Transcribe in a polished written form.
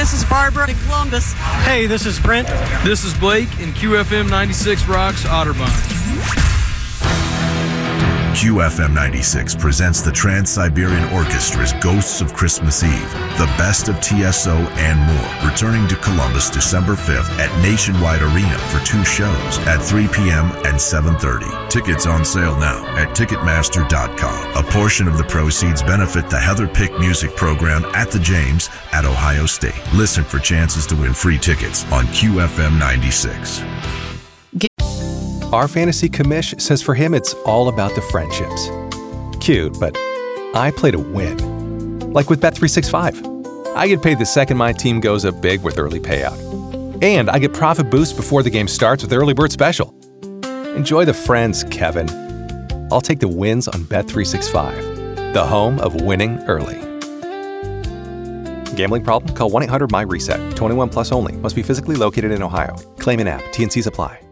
this is Barbara in Columbus. Hey, this is Brent. This is Blake, and QFM 96 rocks Otterbein. QFM 96 presents the Trans-Siberian Orchestra's Ghosts of Christmas Eve, the best of TSO and more, returning to Columbus December 5th at Nationwide Arena for 2 shows at 3 p.m. and 7:30. Tickets on sale now at Ticketmaster.com. A portion of the proceeds benefit the Heather Pick Music Program at the James at Ohio State. Listen for chances to win free tickets on QFM 96. Our fantasy commish says for him it's all about the friendships. Cute, but I play to win. Like with Bet365. I get paid the second my team goes up big with early payout. And I get profit boost before the game starts with Early Bird Special. Enjoy the friends, Kevin. I'll take the wins on Bet365, the home of winning early. Gambling problem? Call 1-800-MY-RESET. 21 plus only. Must be physically located in Ohio. Claim in app. T&Cs apply.